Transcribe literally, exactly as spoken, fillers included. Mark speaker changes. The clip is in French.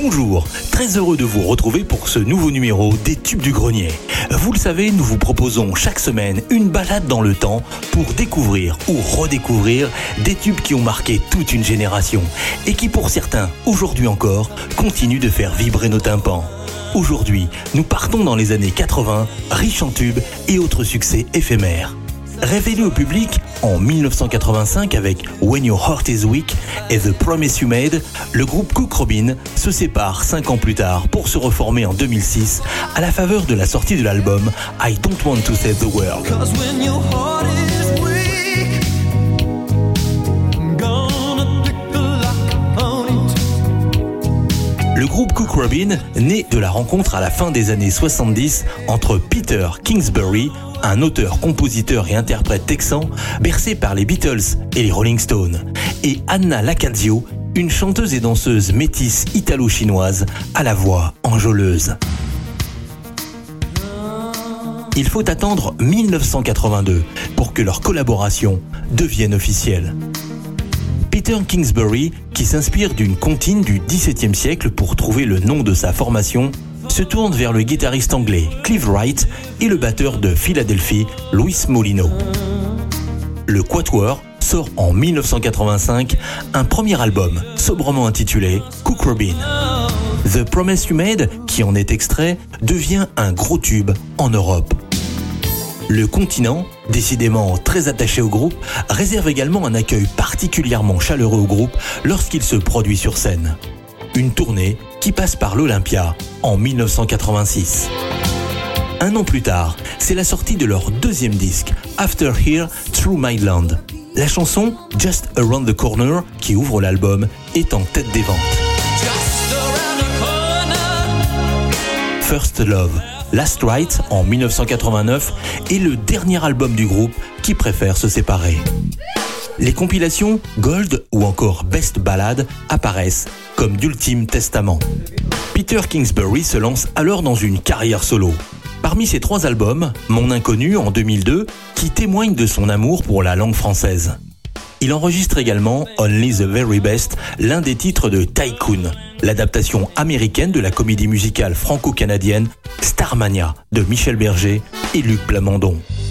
Speaker 1: Bonjour, très heureux de vous retrouver pour ce nouveau numéro des Tubes du Grenier. Vous le savez, nous vous proposons chaque semaine une balade dans le temps pour découvrir ou redécouvrir des tubes qui ont marqué toute une génération et qui pour certains, aujourd'hui encore, continuent de faire vibrer nos tympans. Aujourd'hui, nous partons dans les années quatre-vingts, riches en tubes et autres succès éphémères. Révélé au public en dix-neuf cent quatre-vingt-cinq avec When Your Heart Is Weak et The Promise You Made, le groupe Cook Robin se sépare cinq ans plus tard pour se reformer en deux mille six à la faveur de la sortie de l'album I Don't Want to Save the World. Le groupe Cook Robin naît de la rencontre à la fin des années soixante-dix entre Peter Kingsbury, un auteur, compositeur et interprète texan bercé par les Beatles et les Rolling Stones, et Anna Lacazio, une chanteuse et danseuse métisse italo-chinoise à la voix enjôleuse. Il faut attendre dix-neuf cent quatre-vingt-deux pour que leur collaboration devienne officielle. Peter Kingsbury, qui s'inspire d'une comptine du dix-septième siècle pour trouver le nom de sa formation, se tourne vers le guitariste anglais Cliff Wright et le batteur de Philadelphie, Luis Molino. Le Quatuor sort en dix-neuf cent quatre-vingt-cinq un premier album sobrement intitulé Cook Robin. The Promise You Made, qui en est extrait, devient un gros tube en Europe. Le continent, décidément très attaché au groupe, réserve également un accueil particulièrement chaleureux au groupe lorsqu'il se produit sur scène. Une tournée qui passe par l'Olympia en dix-neuf cent quatre-vingt-six. Un an plus tard, c'est la sortie de leur deuxième disque, After Here, Through My Land. La chanson Just Around the Corner, qui ouvre l'album, est en tête des ventes. First Love, Last Rite en dix-neuf cent quatre-vingt-neuf est le dernier album du groupe qui préfère se séparer. Les compilations Gold ou encore Best Ballad apparaissent comme d'ultimes testaments. Peter Kingsbury se lance alors dans une carrière solo. Parmi ses trois albums, Mon Inconnu en deux mille deux, qui témoigne de son amour pour la langue française. Il enregistre également Only the Very Best, l'un des titres de Tycoon, l'adaptation américaine de la comédie musicale franco-canadienne Starmania de Michel Berger et Luc Plamondon.